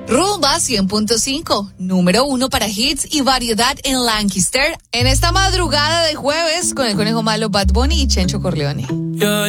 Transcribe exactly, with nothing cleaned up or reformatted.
Rumba cien punto cinco, número uno para hits y variedad en Lancaster. En esta madrugada de jueves con el conejo malo Bad Bunny y Chencho Corleone. Yeah.